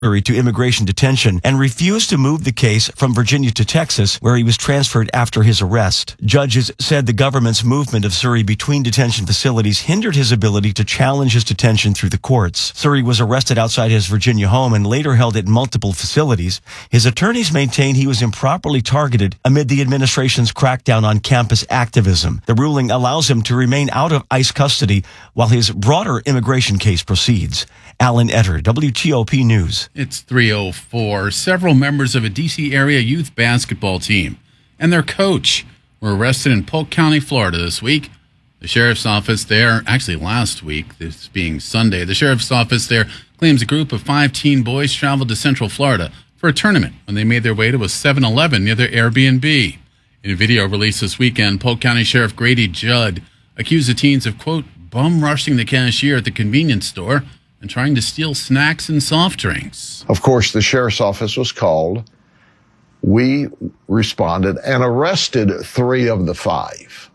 to immigration detention and refused to move the case from Virginia to Texas, where he was transferred after his arrest. Judges said the government's movement of Suri between detention facilities hindered his ability to challenge his detention through the courts. Suri was arrested outside his Virginia home and later held at multiple facilities. His attorneys maintain he was improperly targeted amid the administration's crackdown on campus activism. The ruling allows him to remain out of ICE custody while his broader immigration case proceeds. Alan Etter, WTOP News. It's 3:04. Several members of a D.C. area youth basketball team and their coach were arrested in Polk County, Florida this week. The sheriff's office there, actually last week, this being Sunday, the sheriff's office there claims a group of 5 teen boys traveled to Central Florida for a tournament when they made their way to a 7-Eleven near their Airbnb. In a video released this weekend, Polk County Sheriff Grady Judd accused the teens of, quote, bum rushing the cashier at the convenience store and trying to steal snacks and soft drinks. Of course, the sheriff's office was called. We responded and arrested 3 of the 5.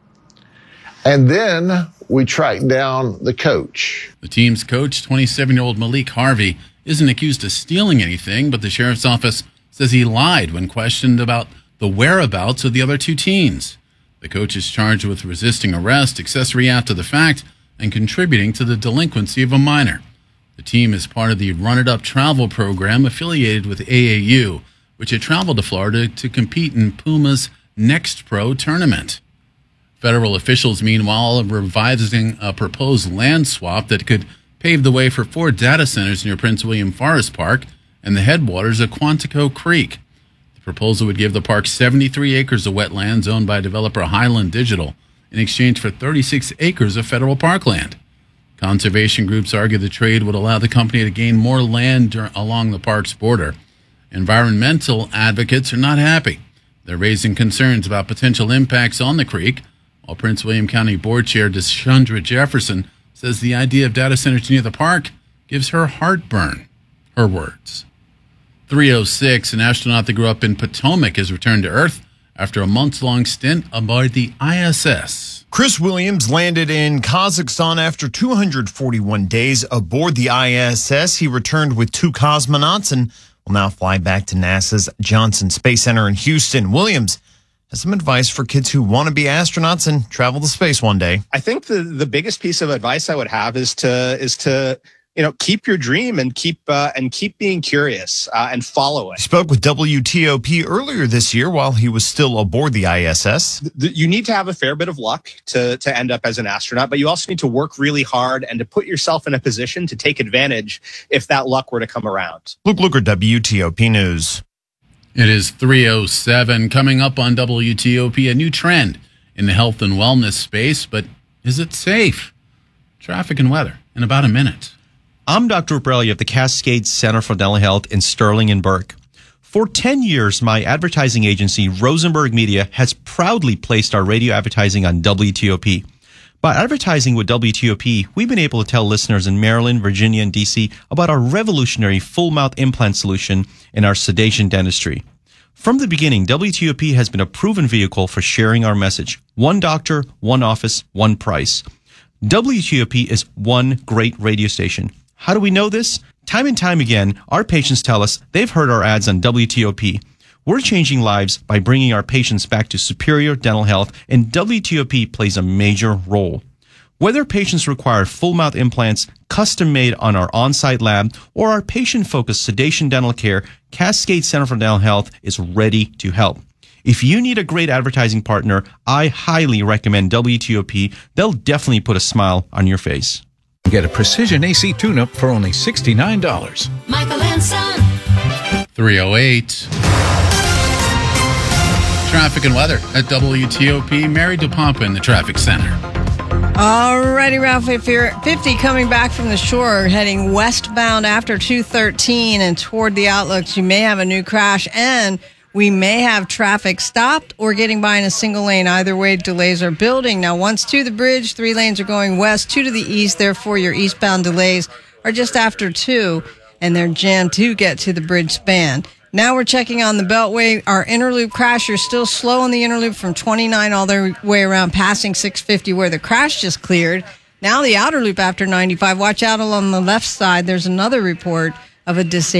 And then we tracked down the coach. The team's coach, 27-year-old Malik Harvey, isn't accused of stealing anything, but the sheriff's office says he lied when questioned about the whereabouts of the other 2 teens. The coach is charged with resisting arrest, accessory after the fact, and contributing to the delinquency of a minor. The team is part of the Run It Up travel program affiliated with AAU, which had traveled to Florida to compete in Puma's Next Pro tournament. Federal officials, meanwhile, are revising a proposed land swap that could pave the way for 4 data centers near Prince William Forest Park and the headwaters of Quantico Creek. The proposal would give the park 73 acres of wetlands owned by developer Highland Digital in exchange for 36 acres of federal parkland. Conservation groups argue the trade would allow the company to gain more land along the park's border. Environmental advocates are not happy. They're raising concerns about potential impacts on the creek, while Prince William County Board Chair Deshandra Jefferson says the idea of data centers near the park gives her heartburn. Her words. 3:06, an astronaut that grew up in Potomac has returned to Earth after a months-long stint aboard the ISS. Chris Williams landed in Kazakhstan after 241 days aboard the ISS. He returned with 2 cosmonauts and will now fly back to NASA's Johnson Space Center in Houston. Williams has some advice for kids who want to be astronauts and travel to space one day. I think the biggest piece of advice I would have is to keep your dream and keep being curious and follow it. He spoke with WTOP earlier this year while he was still aboard the ISS. You need to have a fair bit of luck to end up as an astronaut, but you also need to work really hard and to put yourself in a position to take advantage if that luck were to come around. Luke Luker, WTOP News. It is 3:07. Coming up on WTOP, a new trend in the health and wellness space, but is it safe? Traffic and weather in about a minute. I'm Dr. Uprelli of the Cascade Center for Dental Health in Sterling and Burke. For 10 years, my advertising agency, Rosenberg Media, has proudly placed our radio advertising on WTOP. By advertising with WTOP, we've been able to tell listeners in Maryland, Virginia, and D.C. about our revolutionary full-mouth implant solution in our sedation dentistry. From the beginning, WTOP has been a proven vehicle for sharing our message. One doctor, one office, one price. WTOP is one great radio station. How do we know this? Time and time again, our patients tell us they've heard our ads on WTOP. We're changing lives by bringing our patients back to superior dental health, and WTOP plays a major role. Whether patients require full-mouth implants, custom-made on our on-site lab, or our patient-focused sedation dental care, Cascade Center for Dental Health is ready to help. If you need a great advertising partner, I highly recommend WTOP. They'll definitely put a smile on your face. Get a precision AC tune-up for only $69. Michael and Son. 3:08. Traffic and weather at WTOP. Mary DePompa in the traffic center. Alrighty, Ralph, if you're 50 coming back from the shore, heading westbound after 213 and toward the outlooks, you may have a new crash and we may have traffic stopped or getting by in a single lane. Either way, delays are building. Now, once to the bridge, 3 lanes are going west, 2 to the east. Therefore, your eastbound delays are just after 2, and they're jammed to get to the bridge span. Now we're checking on the Beltway. Our inner loop crash, you're still slow on the inner loop from 29 all the way around passing 650 where the crash just cleared. Now the outer loop after 95. Watch out along the left side. There's another report of a disabled